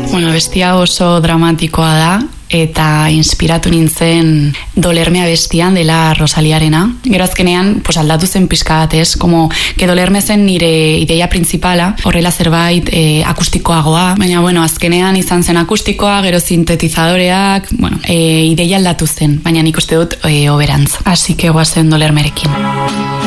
Bueno, bestia oso dramatikoa da, eta inspiratu nintzen Dolerme abestian dela Rosaliarena. Gero azkenean, aldatu zen pixka bat, como que Dolerme zen nire ideia principala, horrela zerbait akustikoagoa, baina azkenean izan zen akustikoa, gero sintetizadoreak, ideia aldatu zen, baina nik uste dut oberantz. Así que goazen Dolermerekin.